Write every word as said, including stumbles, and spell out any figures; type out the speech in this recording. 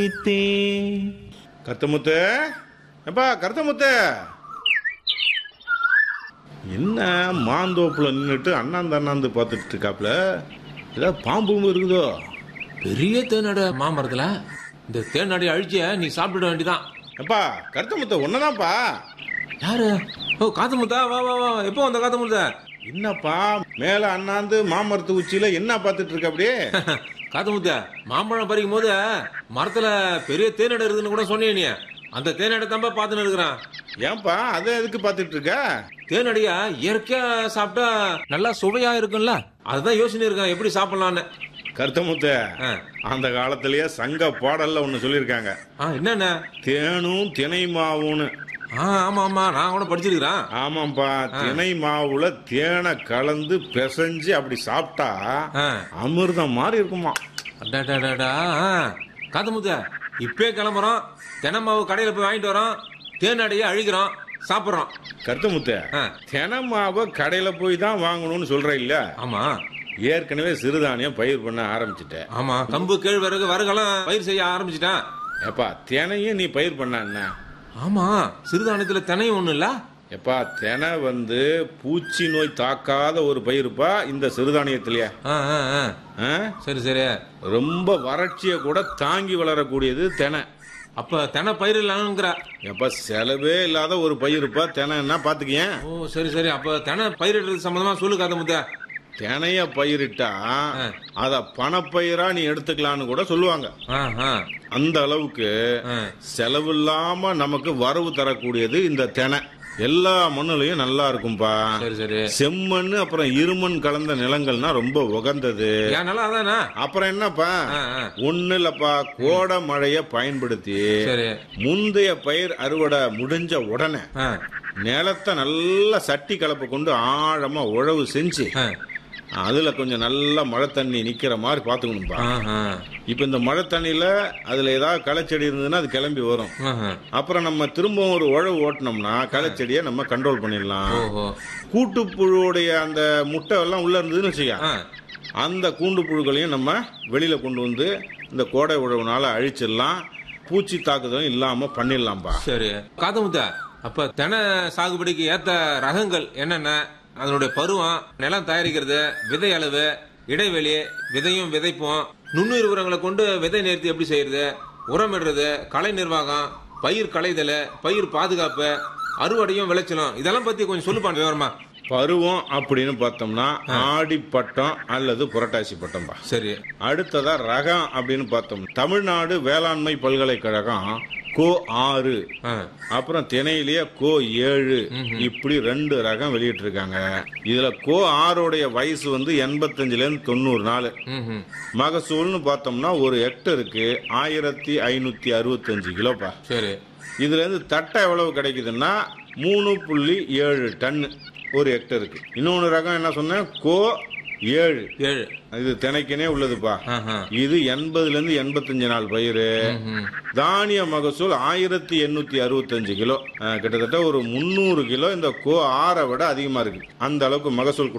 கருத்தமுத்து, எப்பா கருத்தமுத்து, என்ன மாந்தோப்புல நின்றுட்டு அண்ணாந்து அண்ணாந்து பார்த்துட்டு இருக்காப்ல? ஏதாவது பாம்பும் இருக்குதோ? பெரிய தேனடை மாமரத்துல இந்த தேனடை அழிச்சிய நீ சாப்பிட வேண்டியதான். எப்பா கருத்தமுத்த ஒன்னதான்ப்பா. யாரு? ஓ காத்தமுத்தா, வா வா வா. எப்போ வந்த காத்தமுத்தா? என்னப்பா மேல அண்ணாந்து மாமரத்து உச்சியில என்ன பார்த்துட்டு இருக்க? அப்படியே காத்தமுத்தா, மாம்பழம் பறிக்கும் போது மரத்துல பெரிய தேனடை இருக்குதுன்னு கூட சொன்னீங்க. நீ அந்த தேனடை தான்ப்பா பார்த்துன்னு இருக்கிறான். ஏன்பா அதை எதுக்கு பார்த்துட்டு இருக்க? தேனடியா இயற்கையா சாப்பிட்டா நல்லா சுவையா இருக்கும்ல, அதுதான் யோசனை இருக்கேன் எப்படி சாப்பிடலான்னு. கருத்தமுத்த, அந்த காலத்திலேயே சங்க பாடல்ல ஒண்ணு சொல்லிருக்காங்க. என்னென்ன? தேனும் தினை மாவுன்னு. ஆமா ஆமா, நான் கூட படிச்சிருக்கிறேன். ஆமாப்பா, தினை மாவுல தேனை கலந்து பிசைஞ்சு அப்படி சாப்பிட்டா அமிர்தம் மாதிரி இருக்குமா. காத்தமுத்த, இப்பே கிளம்புறோம், தினை மாவு கடையில போய் வாங்கிட்டு வரோம், தேனடையை அழிக்கிறோம், சாப்பிடுறோம். கருத்தமுத்த, தினை மாவை கடையில போய் தான் வாங்கணும்னு சொல்ற இல்ல? ஆமா, ஏற்கனவே சிறுதானியம் பயிர் பண்ண ஆரம்பிச்சுட்டேன். ஆமா, கம்பு கேழ்வரகு வரகெல்லாம் பயிர் செய்ய ஆரம்பிச்சுட்டேன். எப்பா தினையும் நீ பயிர் பண்ண என்ன? ஆமா, சிறுதானியத்துல தினையும் ஒண்ணு இல்ல. எப்பா தினை வந்து பூச்சி நோய் தாக்காத ஒரு பயிருப்பா இந்த சிறுதானியத்திலேயே. சரி சரி, ரொம்ப வறட்சியை கூட தாங்கி வளரக்கூடியது தினை. அப்ப தினை பயிர் இல்லங்கிற? எப்ப செலவே இல்லாத ஒரு பயிருப்பா தினைன்னா பாத்துக்கிய. ஓ சரி சரி, அப்ப தினை பயிரிடுறது சம்பந்தமா சொல்லு காத்தமுத்த. தினைய பயிரிட்டா அத பணப்பயிரா நீ எடுத்துக்கலான்னு கூட சொல்லுவாங்க. அந்த அளவுக்கு செலவு இல்லாம நமக்கு வரவு தரக்கூடியது இந்த தினை. எல்லா மண்ணுலயும் நல்லா இருக்கும்பா. செம்மண் அப்புறம் இருமண் கலந்த நிலங்கள்னா ரொம்ப உகந்தது. அப்புறம் என்னப்பா, ஒண்ணு இல்லப்பா, கோடை மழைய பயன்படுத்தி முந்தைய பயிர் அறுவடை முடிஞ்ச உடனே நிலத்தை நல்ல சட்டி கலப்பை கொண்டு ஆழமா உழவு செஞ்சு அதுல கொஞ்சம் நல்லா மழை தண்ணி நிக்கிற மாதிரி பாத்துக்கணும்பா. இப்ப இந்த மழை தண்ணியில அதுல ஏதாவது களைச்செடி இருந்ததுன்னா அது கிளம்பி வரும். அப்புறம் நம்ம திரும்பவும் ஒரு உழவு ஓட்டினோம்னா களைச்செடியை நம்ம கண்ட்ரோல் பண்ணிடலாம். கூட்டுப்புழுடைய அந்த முட்டை எல்லாம் உள்ள இருந்ததுன்னு வச்சுக்க, அந்த கூண்டு புழுக்களையும் நம்ம வெளியில கொண்டு வந்து இந்த கோடை உழவுனால அழிச்சிடலாம். பூச்சி தாக்குதலும் இல்லாம பண்ணிடலாம்பா. சரி காத்தமுத்த, அப்ப தென்னை சாகுபடிக்கு ஏத்த ரகங்கள் என்னென்ன? அதனுடைய பருவம், நிலம் தயாரிக்கிறது, விதை அளவு, இடைவெளி, விதையும் விதைப்பும், நுண்ணுயிர் உரங்களை கொண்டு விதை நேர்த்தி எப்படி செய்யறது, உரமிடுறது, கலை நிர்வாகம், பயிர் களைதல், பயிர் பாதுகாப்பு, அறுவடையும் விளைச்சலும், இதெல்லாம் பத்தி கொஞ்சம் சொல்லுப்பான் விவரமா. பருவம் அப்படின்னு பார்த்தோம்னா ஆடி பட்டம் அல்லது புரட்டாசி பட்டம்பா. சரி. அடுத்ததா ரகம் அப்படின்னு பார்த்தோம், தமிழ்நாடு வேளாண்மை பல்கலைக்கழகம் கோ ஆறு, அப்புறம் திணையிலேயே கோ ஏழு, இப்படி ரெண்டு ரகம் வெளியிட்டு இருக்காங்க. இதுல கோ ஆறுடைய வயசு வந்து எண்பத்தஞ்சுல இருந்து தொண்ணூறு நாள். மகசூல்னு பார்த்தோம்னா ஒரு ஹெக்டருக்கு ஆயிரத்தி ஐநூத்தி அறுபத்தி அஞ்சு கிலோப்பா. சரி. இதுல இருந்து தட்டை எவ்வளவு கிடைக்குதுன்னா மூணு புள்ளி ஏழு டன் ஒரு ஹெக்டருக்கு. இன்னொன்னு ரகம் என்ன சொன்ன, கோ ஏழு ஏழு, இது தினைக்கனே உள்ளதுப்பா. இது எண்பதுல இருந்து எண்பத்தஞ்சு நாள் பயிர். தானிய மகசூல் ஆயிரத்தி எண்ணூத்தி அறுபத்தி அஞ்சு கிலோ, கிட்டத்தட்ட ஒரு முன்னூறு கிலோ இந்த கோ ஆறை விட அதிகமா இருக்கு. அந்த அளவுக்கு மகசூல்